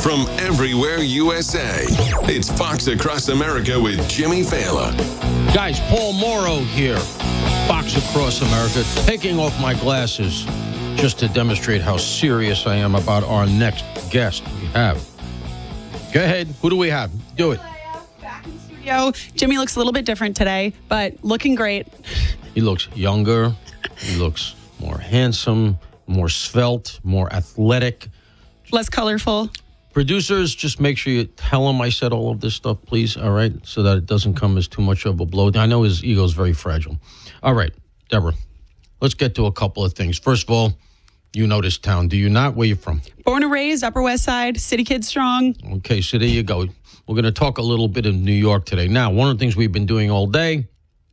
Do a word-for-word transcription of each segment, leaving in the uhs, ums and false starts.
from everywhere U S A. It's Fox Across America with Jimmy Fallon. Guys, Paul Morrow here. Fox Across America. Taking off my glasses just to demonstrate how serious I am about our next guest we have. Go ahead. Who do we have? Do it. Back in studio. Jimmy looks a little bit different today, but looking great. He looks younger. He looks more handsome, more svelte, more athletic. Less colorful. Producers, just make sure you tell him I said all of this stuff, please, all right? So that it doesn't come as too much of a blow. I know his ego is very fragile. All right, Deborah, let's get to a couple of things. First of all, you know this town, do you not? Where you from? Born and raised, Upper West Side, city kid strong. Okay, so there you go. We're going to talk a little bit of New York today. Now, one of the things we've been doing all day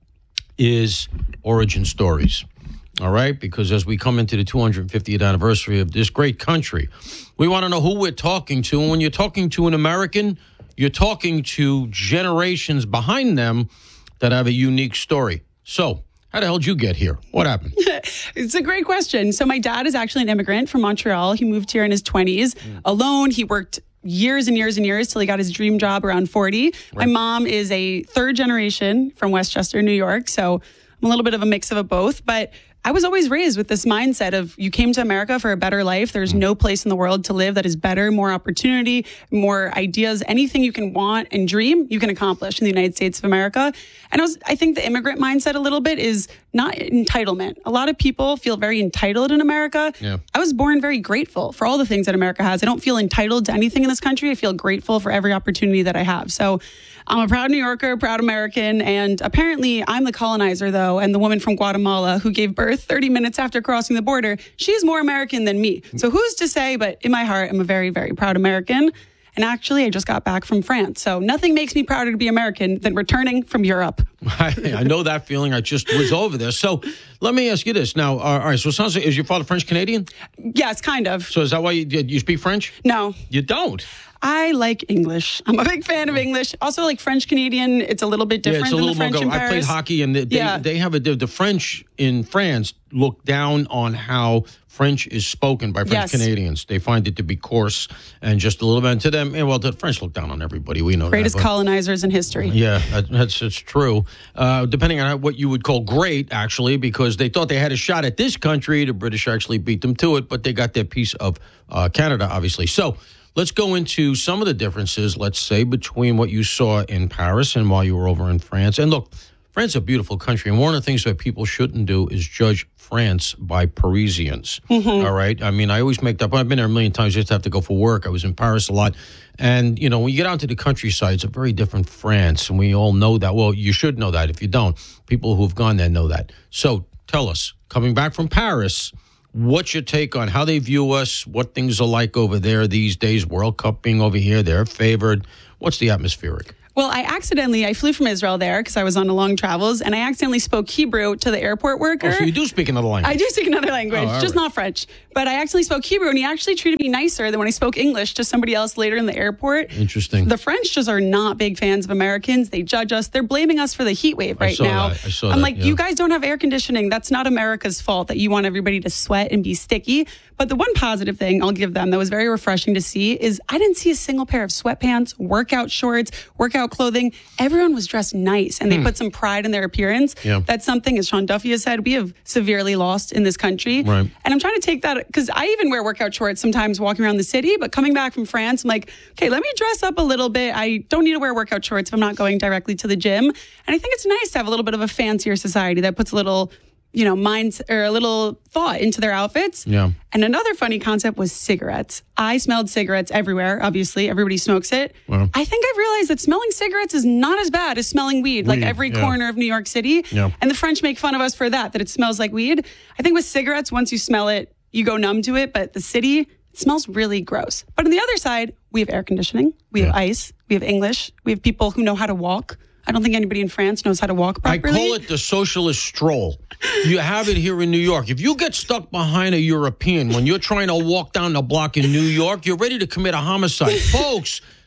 is origin stories. All right, because as we come into the two hundred fiftieth anniversary of this great country, we want to know who we're talking to. And when you're talking to an American, you're talking to generations behind them that have a unique story. So, how the hell did you get here? What happened? It's a great question. So my dad is actually an immigrant from Montreal. He moved here in his twenties mm. alone. He worked years and years and years till he got his dream job around forty. Right. My mom is a third generation from Westchester, New York. So I'm a little bit of a mix of a both, but I was always raised with this mindset of you came to America for a better life. There's no place in the world to live that is better, more opportunity, more ideas. Anything you can want and dream, you can accomplish in the United States of America. And I, was, I think the immigrant mindset a little bit is not entitlement. A lot of people feel very entitled in America. Yeah. I was born very grateful for all the things that America has. I don't feel entitled to anything in this country. I feel grateful for every opportunity that I have. So I'm a proud New Yorker, proud American, and apparently I'm the colonizer, though, and the woman from Guatemala who gave birth thirty minutes after crossing the border. She's more American than me. So who's to say, but in my heart, I'm a very, very proud American. And actually, I just got back from France. So nothing makes me prouder to be American than returning from Europe. I, I know that feeling. I just was over there. So let me ask you this. Now, all right, so it sounds like, is your father French-Canadian? Yes, kind of. So is that why you, you speak French? No. You don't? I like English. I'm a big fan of English. Also, like French-Canadian, it's a little bit different yeah, it's a than little the French more in go. Paris. I played hockey, and they, yeah. they have a, the French in France look down on how French is spoken by French yes. Canadians. They find it to be coarse and just a little bit. And to them, well, the French look down on everybody. We know Greatest that. Greatest colonizers in history. Yeah, that, that's it's true. Uh, depending on what you would call great, actually, because they thought they had a shot at this country. The British actually beat them to it, but they got their piece of uh, Canada, obviously. So let's go into some of the differences, let's say, between what you saw in Paris and while you were over in France. And look, France is a beautiful country, and one of the things that people shouldn't do is judge France by Parisians. Mm-hmm. All right? I mean, I always make that point. I've been there a million times. I just have to go for work. I was in Paris a lot. And, you know, when you get out to the countryside, it's a very different France, and we all know that. Well, you should know that. If you don't, people who've gone there know that. So tell us, coming back from Paris, what's your take on how they view us, what things are like over there these days, World Cup being over here, they're favored. What's the atmospheric? Well, I accidentally, I flew from Israel there because I was on a long travels, and I accidentally spoke Hebrew to the airport worker. Oh, so you do speak another language? I do speak another language, oh, just right. not French. But I actually spoke Hebrew, and he actually treated me nicer than when I spoke English to somebody else later in the airport. Interesting. The French just are not big fans of Americans. They judge us. They're blaming us for the heat wave right I saw now. That. I saw I'm that, like, yeah. you guys don't have air conditioning. That's not America's fault that you want everybody to sweat and be sticky. But the one positive thing I'll give them that was very refreshing to see is I didn't see a single pair of sweatpants, workout shorts, workout clothing. Everyone was dressed nice, and they hmm. put some pride in their appearance. Yeah. That's something, as Sean Duffy has said, we have severely lost in this country. Right. And I'm trying to take that, because I even wear workout shorts sometimes walking around the city, but coming back from France, I'm like, okay, let me dress up a little bit. I don't need to wear workout shorts if I'm not going directly to the gym. And I think it's nice to have a little bit of a fancier society that puts a little, you know, minds or a little thought into their outfits. Yeah. And another funny concept was cigarettes. I smelled cigarettes everywhere. Obviously, everybody smokes it. Well, I think I've realized that smelling cigarettes is not as bad as smelling weed, weed like every yeah. corner of New York City. Yeah. And the French make fun of us for that, that it smells like weed. I think with cigarettes, once you smell it, you go numb to it. But the city, it smells really gross. But on the other side, we have air conditioning. We have yeah. ice. We have English. We have people who know how to walk. I don't think anybody in France knows how to walk properly. I call it the socialist stroll. You have it here in New York. If you get stuck behind a European when you're trying to walk down the block in New York, you're ready to commit a homicide. Folks,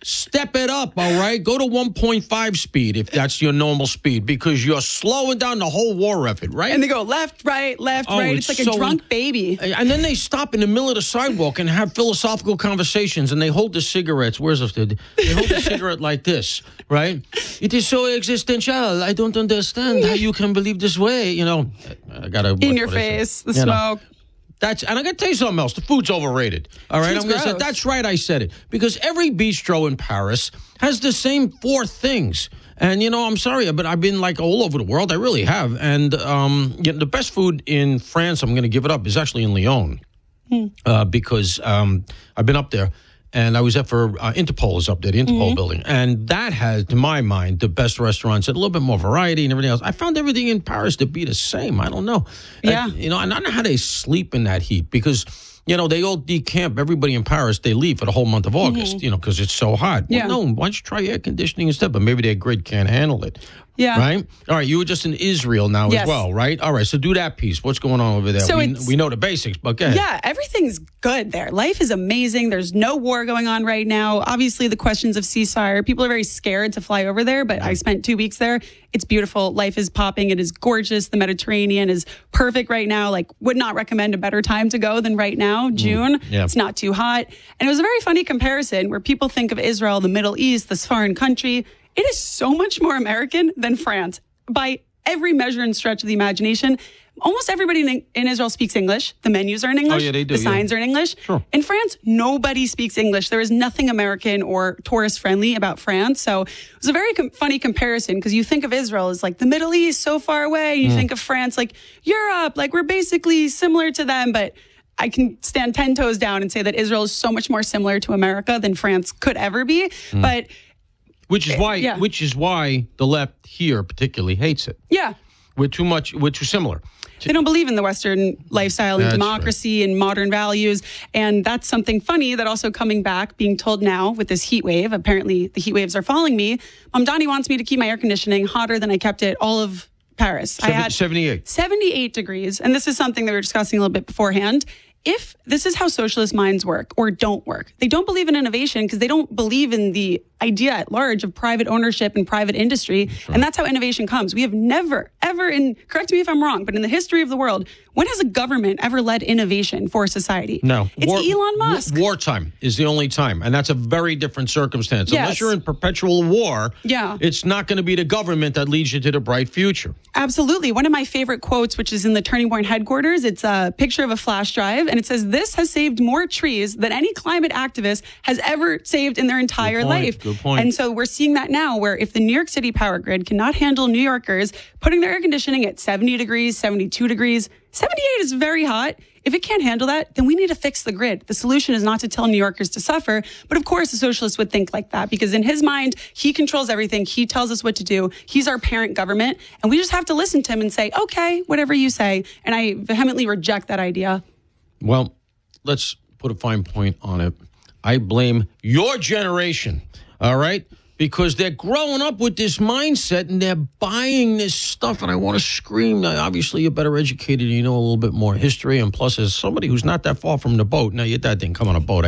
step it up, all right? Go to one point five speed if that's your normal speed, because you're slowing down the whole war effort, right? And they go left, right, left, Oh, right. it's It's like a so- drunk baby. And then they stop in the middle of the sidewalk and have philosophical conversations, and they hold the cigarettes. Where's this? They hold the cigarette like this, right? It is so existential. I don't understand how you can believe this way. You know, I gotta In your face, the You know. smoke. That's, and I got to tell you something else. The food's overrated. All right, Food's I'm going to say gross. that's right. I said it because every bistro in Paris has the same four things. And you know, I'm sorry, but I've been like all over the world. I really have. And um, you know, the best food in France, I'm going to give it up, is actually in Lyon, Hmm. uh, because um, I've been up there. And I was there for uh, Interpol is up there, the Interpol Mm-hmm. building. And that has, to my mind, the best restaurants and a little bit more variety and everything else. I found everything in Paris to be the same. I don't know. Yeah. I, you know, and I don't know how they sleep in that heat because, you know, they all decamp. Everybody in Paris, they leave for the whole month of August, you know, because it's so hot. Well, Yeah. no, why don't you try air conditioning instead? But maybe their grid can't handle it. Yeah. Right? All right, you were just in Israel now Yes. as well, right? All right, so do that piece. What's going on over there? So we, it's- we know the basics, but go ahead. Yeah, everything's good there. Life is amazing. There's no war going on right now. Obviously, the questions of ceasefire, people are very scared to fly over there, but I spent two weeks there. It's beautiful. Life is popping. It is gorgeous. The Mediterranean is perfect right now. Like, would not recommend a better time to go than right now, June. yeah. It's not too hot. And it was a very funny comparison where people think of Israel, the Middle East, this foreign country. It is so much more American than France by every measure and stretch of the imagination. Almost everybody in, in Israel speaks English. The menus are in English. Oh, yeah, they do, The signs yeah. are in English. Sure. In France, nobody speaks English. There is nothing American or tourist friendly about France. So it was a very com- funny comparison because you think of Israel as like the Middle East, so far away. You think of France like Europe, like we're basically similar to them, but I can stand ten toes down and say that Israel is so much more similar to America than France could ever be. But Which is why, Yeah. which is why the left here particularly hates it. yeah, We're too much. We're too similar. they don't believe in the Western lifestyle and That's democracy and modern values. And that's something funny that also coming back, being told now with this heat wave, apparently the heat waves are following me. Mom Donnie wants me to keep my air conditioning hotter than I kept it all of Paris. I Seven- had seventy-eight. seventy-eight degrees. And this is something that we were discussing a little bit beforehand. If this is how socialist minds work or don't work, they don't believe in innovation because they don't believe in the idea at large of private ownership and private industry. And that's how innovation comes. We have never, ever in, correct me if I'm wrong, but in the history of the world, when has a government ever led innovation for society? No. It's War- Elon Musk. wa- Wartime is the only time. And that's a very different circumstance. Yes. Unless you're in perpetual war, Yeah. it's not going to be the government that leads you to the bright future. Absolutely. One of my favorite quotes, which is in the Turning Point headquarters, it's a picture of a flash drive, and it says, "This has saved more trees than any climate activist has ever saved in their entire Good point. life." Good point. And so we're seeing that now, where if the New York City power grid cannot handle New Yorkers putting their air conditioning at seventy degrees, seventy-two degrees, seventy-eight is very hot. If it can't handle that, then we need to fix the grid. The solution is not to tell New Yorkers to suffer. But of course, a socialist would think like that because in his mind, he controls everything. He tells us what to do. He's our parent government. And we just have to listen to him and say, okay, whatever you say. And I vehemently reject that idea. Well, let's put a fine point on it. I blame your generation, all right? Because they're growing up with this mindset and they're buying this stuff. And I want to scream. Now, obviously, you're better educated. You know a little bit more history. And plus, as somebody who's not that far from the boat, now your dad didn't come on a boat.